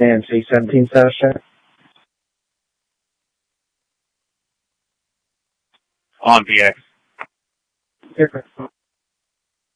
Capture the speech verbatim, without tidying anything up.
And C seventeen status check. On V X. Here,